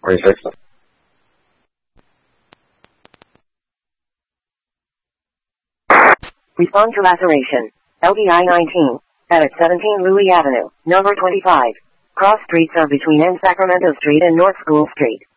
26. Respond to laceration. LDI 19. At 17 Louis Avenue, number 25. Cross streets are between N Sacramento Street and North School Street.